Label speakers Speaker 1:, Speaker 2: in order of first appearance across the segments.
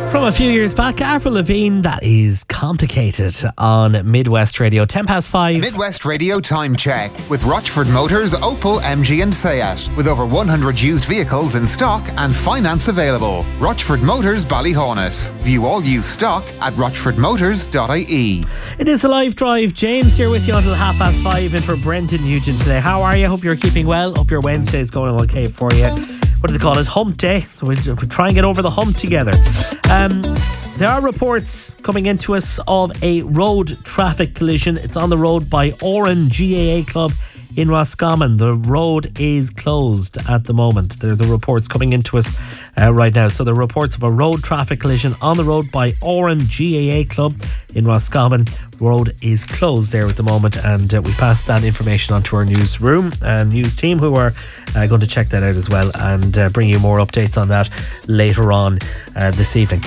Speaker 1: From a few years back, Avril Lavigne, that is Complicated on Midwest Radio. 5:10.
Speaker 2: Midwest Radio time check with Rochford Motors, Opel, MG and Seat. With over 100 used vehicles in stock and finance available. Rochford Motors, Ballyhonus. View all used stock at rochfordmotors.ie.
Speaker 1: It is a live drive. James here with you until 5:30 in for Brendan Nugent today. How are you? Hope you're keeping well. Hope your Wednesday is going okay for you. What do they call it? Hump day. So we'll try and get over the hump together. There are reports coming into us of a road traffic collision. It's on the road by Oran GAA Club in Roscommon. The road is closed at the moment. There are the reports coming into us right now. So the reports of a road traffic collision on the road by Oran GAA Club in Roscommon. The road is closed there at the moment, and we passed that information on to our newsroom and news team, who are going to check that out as well and bring you more updates on that later on this evening.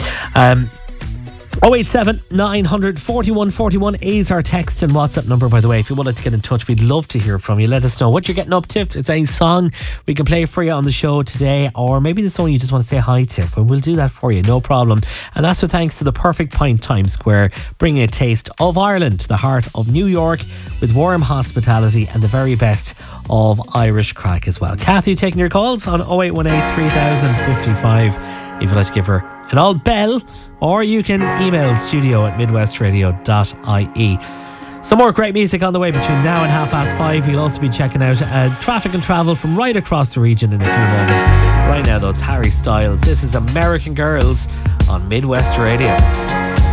Speaker 1: 087 900 41 41 is our text and WhatsApp number, by the way. If you wanted to get in touch, we'd love to hear from you. Let us know what you're getting up to. If it's a song we can play for you on the show today, or maybe the song you just want to say hi to, but we'll do that for you, no problem. And that's with thanks to the Perfect Pint Times Square, bringing a taste of Ireland to the heart of New York with warm hospitality and the very best of Irish crack as well. Kathy taking your calls on 0818 3055 if you'd like to give her an old bell, or you can email studio@midwestradio.ie. Some more great music on the way between now and 5:30. You'll also be checking out traffic and travel from right across the region in a few moments. Right now though, it's Harry Styles. This is American Girls on Midwest Radio.